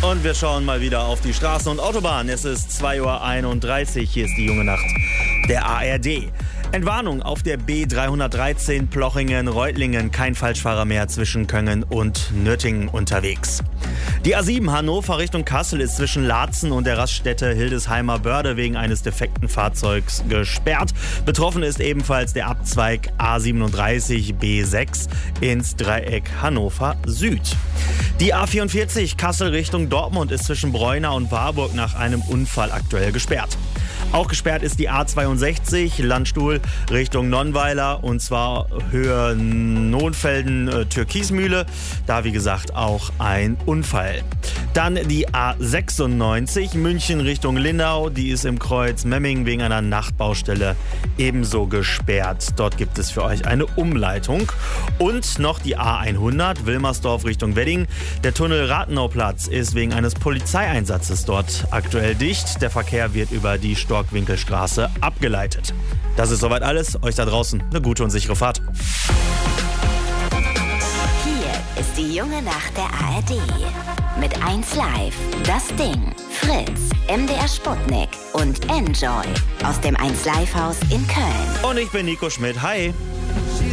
Und wir schauen mal wieder auf die Straßen und Autobahnen. Es ist 2:31 Uhr. Hier ist die junge Nacht der ARD. Entwarnung auf der B313 Plochingen-Reutlingen. Kein Falschfahrer mehr zwischen Köngen und Nürtingen unterwegs. Die A7 Hannover Richtung Kassel ist zwischen Laatzen und der Raststätte Hildesheimer Börde wegen eines defekten Fahrzeugs gesperrt. Betroffen ist ebenfalls der Abzweig A37 B6 ins Dreieck Hannover Süd. Die A44 Kassel Richtung Dortmund ist zwischen Breuna und Warburg nach einem Unfall aktuell gesperrt. Auch gesperrt ist die A62 Landstuhl Richtung Nonnweiler und zwar Höhe Nohnfelden-Türkismühle. Da wie gesagt auch ein Unfall. Dann die A96 München Richtung Lindau. Die ist im Kreuz Memmingen wegen einer Nachtbaustelle ebenso gesperrt. Dort gibt es für euch eine Umleitung. Und noch die A100 Wilmersdorf Richtung Wedding. Der Tunnel Rathenauplatz ist wegen eines Polizeieinsatzes dort aktuell dicht. Der Verkehr wird über die Storkwinkelstraße abgeleitet. Das ist soweit alles. Euch da draußen eine gute und sichere Fahrt. Hier ist die junge Nacht der ARD. Mit 1 Live, Das Ding, Fritz, MDR Sputnik und Enjoy aus dem 1 Live Haus in Köln. Und ich bin Nico Schmidt. Hi.